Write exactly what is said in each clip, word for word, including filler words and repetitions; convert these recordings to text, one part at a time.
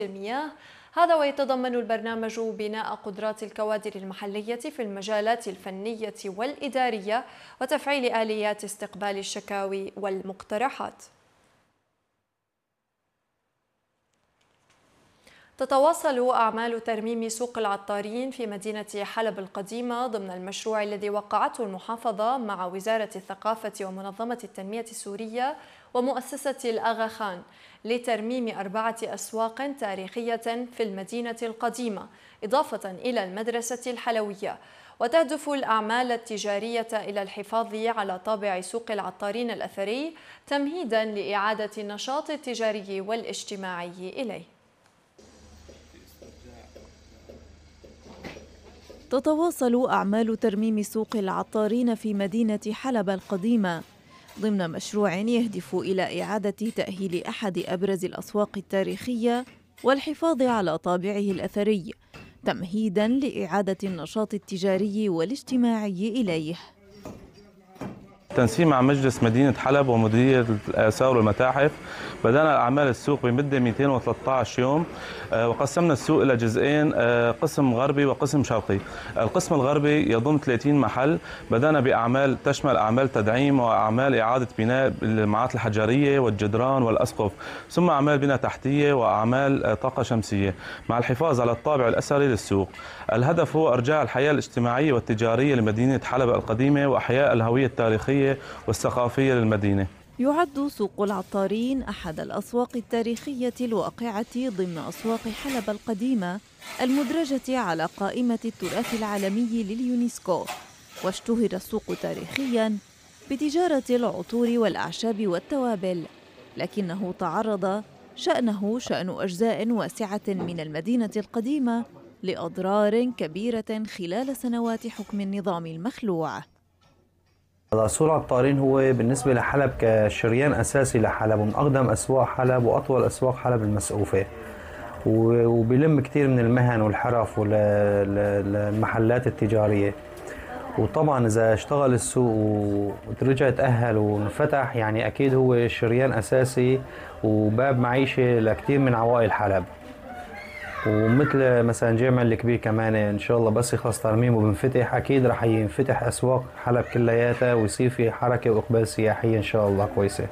المياه. هذا ويتضمن البرنامج بناء قدرات الكوادر المحلية في المجالات الفنية والإدارية وتفعيل آليات استقبال الشكاوي والمقترحات. تتواصل أعمال ترميم سوق العطارين في مدينة حلب القديمة ضمن المشروع الذي وقعته المحافظة مع وزارة الثقافة ومنظمة التنمية السورية ومؤسسة الأغا خان لترميم أربعة أسواق تاريخية في المدينة القديمة إضافة إلى المدرسة الحلوية. وتهدف الأعمال التجارية إلى الحفاظ على طابع سوق العطارين الأثري تمهيدا لإعادة النشاط التجاري والاجتماعي إليه. تتواصل أعمال ترميم سوق العطارين في مدينة حلب القديمة ضمن مشروع يهدف إلى إعادة تأهيل أحد أبرز الأسواق التاريخية والحفاظ على طابعه الأثري تمهيداً لإعادة النشاط التجاري والاجتماعي إليه. تنسيق مع مجلس مدينة حلب ومديرية الآثار والمتاحف بدأنا أعمال السوق بمدة مئتين وثلاثة عشر يوم، وقسمنا السوق إلى جزئين، قسم غربي وقسم شرقي. القسم الغربي يضم ثلاثين محل. بدأنا بأعمال تشمل أعمال تدعيم وأعمال إعادة بناء المعات الحجرية والجدران والأسقف، ثم أعمال بناء تحتية وأعمال طاقة شمسية مع الحفاظ على الطابع الأثري للسوق. الهدف هو إرجاع الحياة الاجتماعية والتجارية لمدينة حلب القديمة وإحياء الهوية التاريخية والثقافية للمدينة. يعد سوق العطارين أحد الأسواق التاريخية الواقعة ضمن أسواق حلب القديمة المدرجة على قائمة التراث العالمي لليونسكو، واشتهر السوق تاريخياً بتجارة العطور والأعشاب والتوابل، لكنه تعرض شأنه شأن أجزاء واسعة من المدينة القديمة لأضرار كبيرة خلال سنوات حكم النظام المخلوع. سوق العطارين هو بالنسبة لحلب كشريان أساسي لحلب، ومن أقدم أسواق حلب وأطول أسواق حلب المسقوفة، وبيلم كثير من المهن والحرف والمحلات التجارية. وطبعا إذا اشتغل السوق ورجع تأهل وانفتح يعني أكيد هو شريان أساسي وباب معيشة لكثير من عوائل حلب. ومثل مثلا جامع الكبير كمان ان شاء الله بس يخلص ترميمه وبنفتح اكيد رح ينفتح اسواق حلب كلياتها ويصير في حركه واقبال سياحي ان شاء الله كويسه.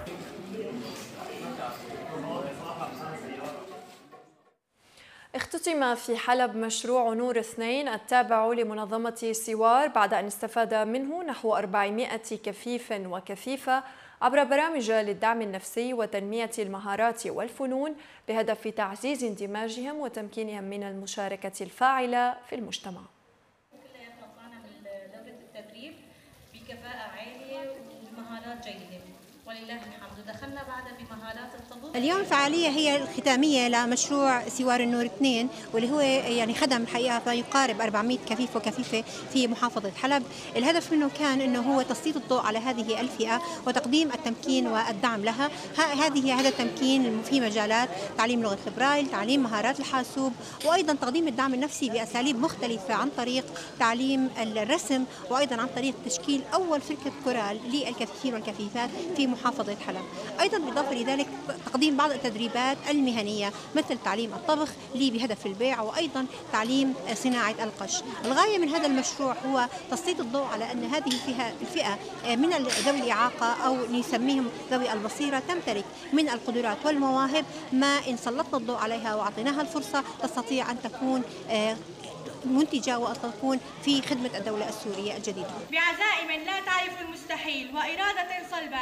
اختتم في حلب مشروع نور اثنين التابع لمنظمة سوار بعد أن استفاد منه نحو أربعمائة كفيف وكفيفة عبر برامج للدعم النفسي وتنمية المهارات والفنون بهدف تعزيز اندماجهم وتمكينهم من المشاركة الفاعلة في المجتمع. كلياتنا طلعنا من دورة التدريب بكفاءة عالية ومهارات جيدة ولله الحمد. دخلنا بعدها بمهارات الطبخ. اليوم الفعالية هي الختامية لمشروع سوار النور اثنين واللي هو يعني خدم الحقيقة ما يقارب أربعمائة كفيف وكفيفة في محافظة حلب. الهدف منه كان انه هو تسليط الضوء على هذه الفئة وتقديم التمكين والدعم لها. هذه هذا التمكين في مجالات تعليم لغة البرايل، تعليم مهارات الحاسوب، وايضا تقديم الدعم النفسي بأساليب مختلفة عن طريق تعليم الرسم، وايضا عن طريق تشكيل اول فرقة كورال للكفيفين والكفيفات في محافظة حلب. ايضا بالاضافه لذلك تقديم بعض التدريبات المهنيه مثل تعليم الطبخ اللي بهدف البيع، وايضا تعليم صناعه القش. الغايه من هذا المشروع هو تسليط الضوء على ان هذه الفئه من ذوي الاعاقه او نسميهم ذوي البصيره تمتلك من القدرات والمواهب ما ان سلطنا الضوء عليها واعطيناها الفرصه تستطيع ان تكون منتجة وتكون في خدمة الدولة السورية الجديدة. بعزائم لا تعرف المستحيل وإرادة صلبة.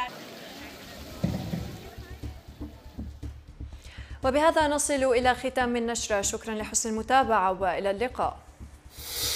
وبهذا نصل إلى ختام النشرة. شكرا لحسن المتابعة وإلى اللقاء.